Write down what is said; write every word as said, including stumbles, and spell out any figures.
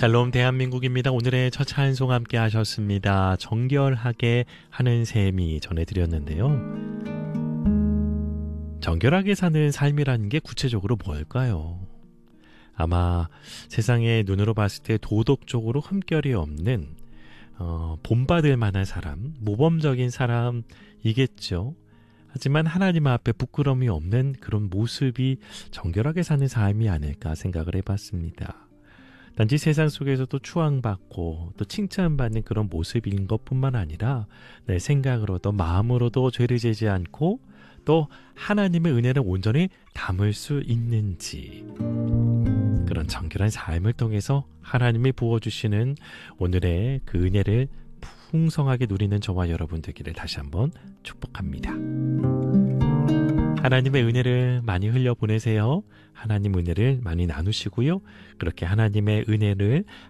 샬롬 대한민국입니다. 오늘의 첫 찬송 함께 하셨습니다. 정결하게 하는 셈이 전해드렸는데요. 정결하게 사는 삶이라는 게 구체적으로 뭘까요? 아마 세상의 눈으로 봤을 때 도덕적으로 흠결이 없는 어, 본받을 만한 사람, 모범적인 사람이겠죠. 하지만 하나님 앞에 부끄러움이 없는 그런 모습이 정결하게 사는 삶이 아닐까 생각을 해봤습니다. 단지 세상 속에서도 추앙받고 또 칭찬받는 그런 모습인 것뿐만 아니라 내 생각으로도 마음으로도 죄를 지지 않고 또 하나님의 은혜를 온전히 담을 수 있는지, 그런 정결한 삶을 통해서 하나님이 부어주시는 오늘의 그 은혜를 풍성하게 누리는 저와 여러분 되기를 다시 한번 축복합니다. 하나님의 은혜를 많이 흘려보내세요. 하나님 은혜를 많이 나누시고요. 그렇게 하나님의 은혜를